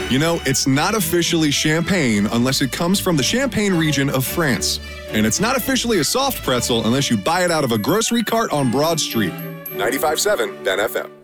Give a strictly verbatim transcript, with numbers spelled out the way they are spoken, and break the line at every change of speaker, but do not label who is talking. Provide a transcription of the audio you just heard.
You know, it's not officially champagne unless it comes from the Champagne region of France. And it's not officially a soft pretzel unless you buy it out of a grocery cart on Broad Street. ninety-five point seven Ben F M.